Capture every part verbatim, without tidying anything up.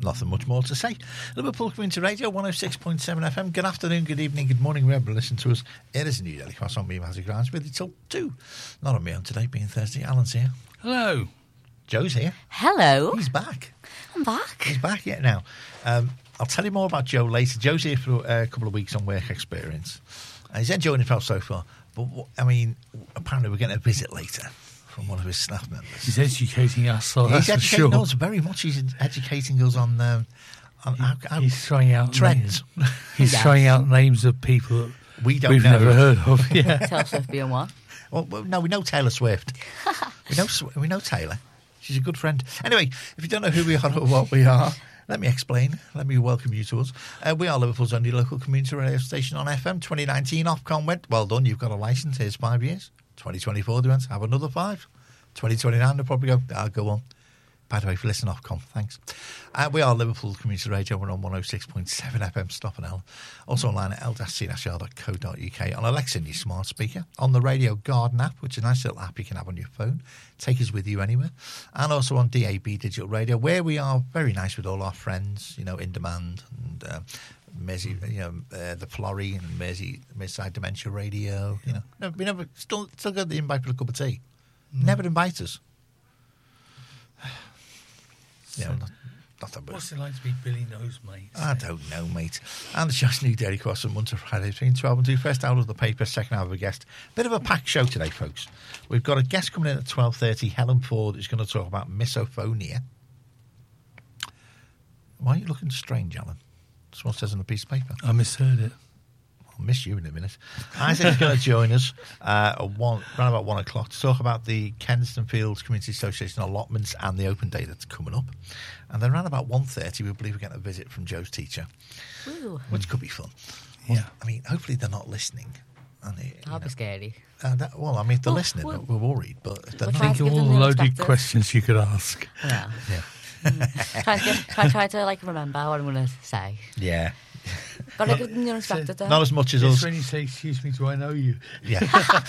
nothing much more to say. Liverpool Community Radio, one oh six point seven F M. Good afternoon, good evening, good morning, wherever you listen to us. It is a new Daily Cross on me, Matthew Grimes, with you till two. Not on me own today, being Thursday. Alan's here. Hello. Joe's here. Hello. He's back. I'm back. He's back, yeah, now. Um, I'll tell you more about Joe later. Joe's here for a couple of weeks on work experience. Uh, he's enjoying himself so far. But, I mean, apparently we're getting a visit later from one of his staff members. He's educating us, so he's that's educating for sure. us very much. He's educating us on, um, on he, how, how he's throwing out trends. Names. He's Yes. throwing out names of people that we don't we've know. never heard of. Yeah. Taylor Swift being one. Well, well, no, we know Taylor Swift. we know we know Taylor. She's a good friend. Anyway, if you don't know who we are or what we are, let me explain. Let me welcome you to us. Uh, we are Liverpool's only local community radio station on F M. twenty nineteen, Ofcom went, well done, you've got a licence, here's five years. twenty twenty-four, they went, have another five. twenty twenty-nine, they'll probably go, I'll go on. By the way, for listening, Ofcom, thanks. Uh, we are Liverpool Community Radio. We're on one oh six point seven F M, Stop and L. Also online at l c r dot co dot u k. On Alexa, your smart speaker. On the Radio Garden app, which is a nice little app you can have on your phone. Take us with you anywhere. And also on D A B Digital Radio, where we are very nice with all our friends, you know, In Demand and uh, Mersey, you know, uh, the Florrie and Mersey, Merseyside Dementia Radio. You know, no, we never still still got the invite for a cup of tea. Mm. Never invite us. Yeah, not, nothing but. What's it like to be Billy Nose, mate? I don't know, mate. And it's just new Daily Cross on Monday to Friday between twelve and two. First hour of the paper, second hour of a guest. Bit of a packed show today, folks. We've got a guest coming in at twelve thirty. Helen Ford is going to talk about misophonia. Why are you looking strange, Alan? That's what it says on the piece of paper. I misheard it. I'll miss you in a minute. Isaac's going to join us uh, at one, around about one o'clock to talk about the Kensington Fields Community Association allotments and the open day that's coming up. And then around about one thirty, we believe we're getting a visit from Joe's teacher, Ooh. which could be fun. Yeah. Well, I mean, hopefully they're not listening. And they, That'll be scary. Uh, that, well, I mean, if they're Well, listening, well, we're worried. But if they're we'll not, try Think to of give all them the the loaded perspective. questions you could ask. Yeah. yeah. try, to get, try, try to like remember what I'm going to say. Yeah. Gotta give them the unexpected though. Not as much as It's us. when you say, excuse me, do I know you? Yeah.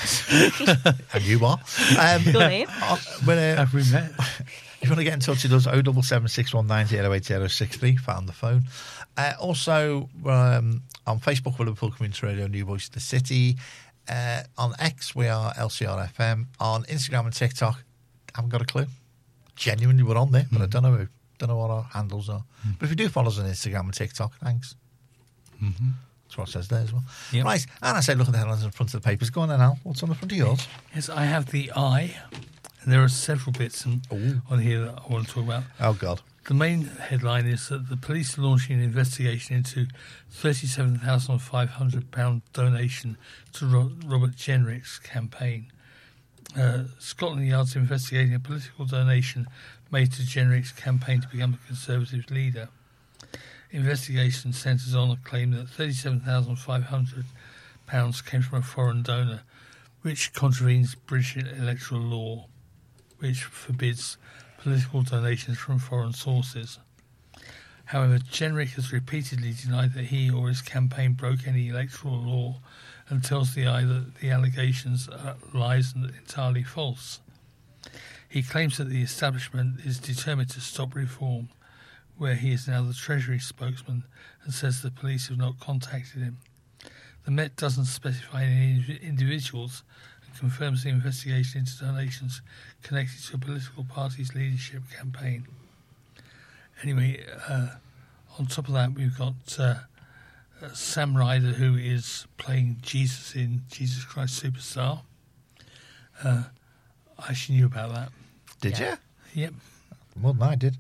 And you are. Um, Your name? uh, when, uh, Have we met? If you want to get in touch with us, oh seven seven, six one nine, oh eight oh six three, found the phone. Uh, also, um, on Facebook, we're Liverpool Community Radio, New Voice of the City. Uh, on X, we are L C R F M. On Instagram and TikTok, haven't got a clue. Genuinely, we're on there, but mm. I don't know who. Don't know what our handles are. Mm. But if you do follow us on Instagram and TikTok, thanks. Mm-hmm. That's what it says there as well. Yep. Right, and I said, look at the headlines in front of the papers. Go on then, Al. What's on the front of yours? Yes, I have the eye. And there are several bits on, on here that I want to talk about. Oh, God. The main headline is that the police are launching an investigation into thirty-seven thousand five hundred pounds donation to Ro- Robert Jenrick's campaign. Uh, Scotland Yard's investigating a political donation made to Jenrick's campaign to become a Conservative leader. Investigation centres on a claim that thirty-seven thousand five hundred pounds came from a foreign donor, which contravenes British electoral law, which forbids political donations from foreign sources. However, Jenrick has repeatedly denied that he or his campaign broke any electoral law and tells the Eye that the allegations are lies and entirely false. He claims that the establishment is determined to stop reform, where he is now the Treasury spokesman, and says the police have not contacted him. The Met doesn't specify any individuals and confirms the investigation into donations connected to a political party's leadership campaign. Anyway, uh, on top of that, we've got uh, uh, Sam Ryder, who is playing Jesus in Jesus Christ Superstar. Uh, I actually knew about that. Did Yeah. you? Yep. More than I did.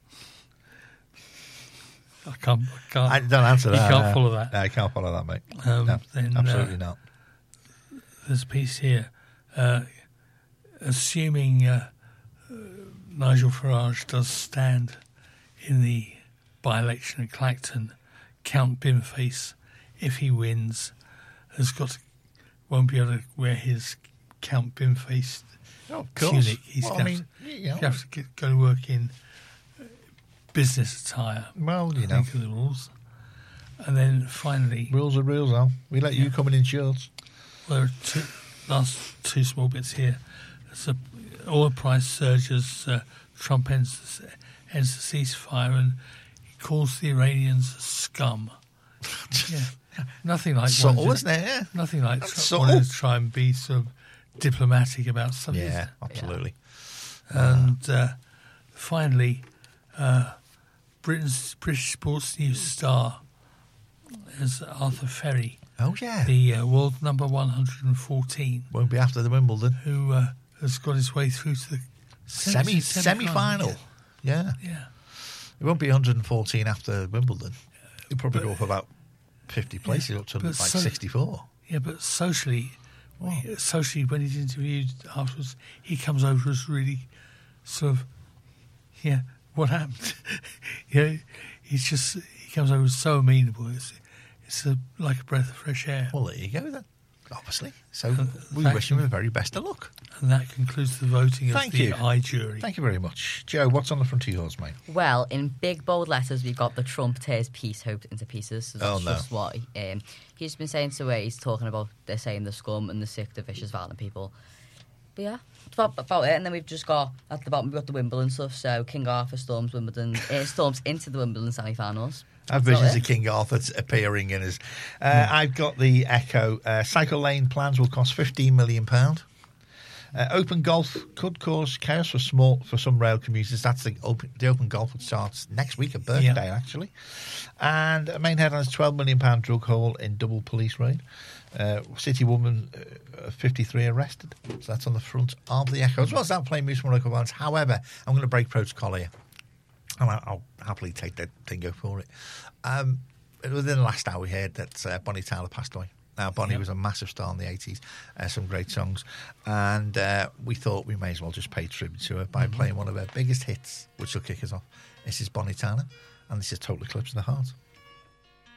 I can't. I can't. I don't answer that. You can't no. follow that. No, I can't follow that, mate. Um, no, then, absolutely uh, not. There's a piece here. Uh, assuming uh, uh, Nigel Farage does stand in the by-election at Clacton, Count Bimface, if he wins, has got to, won't be able to wear his Count Bimface Oh, of course. tunic. He's Well, going I mean, you know. to have to get, go to work in business attire. Well, you I know. think of the rules. And then finally, Rules are rules, Al. We let you Yeah. come in in shorts. well, there are two, last two small bits here. There's a oil price surges. Uh, Trump ends, ends the ceasefire and calls the Iranians scum. Yeah, nothing like Subtle, wanting- isn't it? Yeah. Nothing like That's tr- subtle. wanting to try and be sort of diplomatic about something. Yeah, absolutely. And uh, finally, uh, Britain's British sports news star is Arthur Ferry, Oh, yeah. the uh, world number one hundred fourteen, Won't be after the Wimbledon. who uh, has got his way through to the Semi, semi-final. Yeah. Yeah. yeah. It won't be one hundred fourteen after Wimbledon. You'll probably go up about fifty places, up to but like so- sixty-four. Yeah, but socially, socially, when he's interviewed afterwards, he comes over as really sort of, yeah, what happened? Yeah, he's just, he comes over as so amenable. It's, it's a, like a breath of fresh air. Well, there you go then. Obviously. So we thank wish him you. the very best of luck. And that concludes the voting of Thank the you. I jury. Thank you very much. Joe, what's on the front of yours, mate? Well, in big bold letters, we've got the Trump tears peace hopes into pieces. So that's Oh, no. just what um, he's been saying to where he's talking about. They're saying the scum and the sick, the vicious, violent people. But yeah, that's about, about it. And then we've just got at the bottom we've got the Wimbledon stuff. So King Arthur storms Wimbledon, uh, storms into the Wimbledon semi-finals. I have That's visions about of King Arthur appearing in us. Uh, I've got the Echo. Uh, cycle lane plans will cost fifteen million pounds. Uh, open golf could cause chaos for small for some rail commuters. That's the open, the open golf which starts next week, a birthday Yeah. actually. And a main headline is twelve million pounds drug haul in double police raid. Uh, city woman uh, fifty-three arrested. So that's on the front of the Echo. As well as that, playing music from local bands. However, I'm going to break protocol here. And I'll, I'll happily take that bingo for it. Um, within the last hour, we heard that uh, Bonnie Tyler passed away. Now, Bonnie Yep. was a massive star in the eighties, uh, some great songs. And uh, we thought we may as well just pay tribute to her by Mm-hmm. playing one of her biggest hits, which will kick us off. This is Bonnie Tyler, and this is Total Eclipse of the Heart.